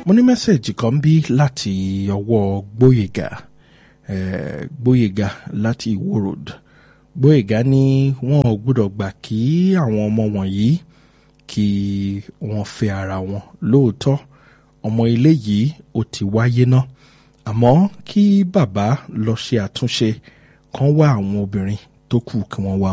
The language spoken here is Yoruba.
mo ní mẹ́sẹ̀jì kan bí láti ọwọ́ Gbóyèga láti Ìwó Road. Gbóyèga ní wọn ò gbọ́dọ̀ gbà kí àwọn ọmọ wọ̀nyí kí wọ́n fẹ́ ara wọn. Lóòótọ́ ọmọ ilé yìí ó ti wáyé ná, àmọ́ kí bàbá lọ ṣe àtúnṣe kan wá àwọn obìnrin tó kù kí wọ́n wá